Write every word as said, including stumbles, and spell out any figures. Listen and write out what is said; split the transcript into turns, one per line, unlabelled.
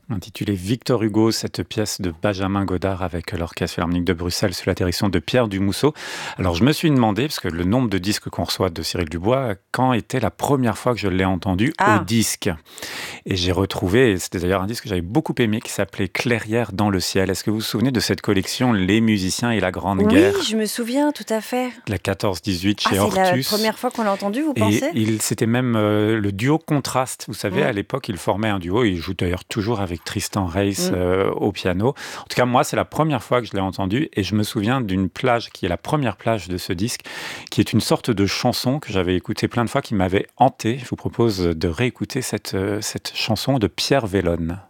Intitulée Victor Hugo, cette pièce de Benjamin Godard avec l'Orchestre Philharmonique de Bruxelles sous la direction de Pierre Dumousseau. Alors je me suis demandé, parce que le nombre de disques qu'on reçoit de Cyril Dubois, quand était la première fois que je l'ai entendu au
Ah,
disque? Et j'ai retrouvé, et c'était d'ailleurs un disque que j'avais beaucoup aimé, qui s'appelait Clairière dans le ciel. Est-ce que vous vous souvenez de cette collection Les musiciens et la Grande
oui,
Guerre,
je me souviens, tout à fait.
de la quatorze dix-huit
Ah,
chez
c'est la
Hortus?
première fois qu'on l'a entendu, vous
Et
pensez?
il, c'était même euh, le duo Contraste. Vous savez,
Mmh,
à l'époque, il formait un duo. Il joue d'ailleurs toujours avec Tristan Reis
mmh.
euh, au piano. En tout cas, moi, c'est la première fois que je l'ai entendu. Et je me souviens d'une plage qui est la première plage de ce disque, qui est une sorte de chanson que j'avais écoutée plein de fois, qui m'avait hanté. Je vous propose de réécouter cette, euh, cette chanson de Pierre Vellone.